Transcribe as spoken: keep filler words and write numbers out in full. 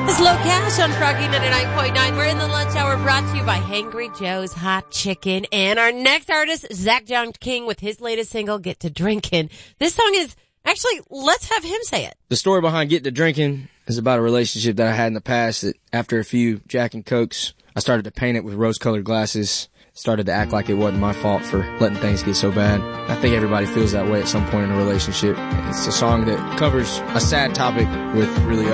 It's Low Cash on Froggy ninety-nine point nine. We're in the lunch hour, brought to you by Hangry Joe's Hot Chicken. And our next artist, Zach John King, with his latest single, Get to Drinking. This song is, actually, let's have him say it. The story behind Get to Drinking is about a relationship that I had in the past that after a few Jack and Cokes, I started to paint it with rose-colored glasses. Started to act like it wasn't my fault for letting things get so bad. I think everybody feels that way at some point in a relationship. It's a song that covers a sad topic with really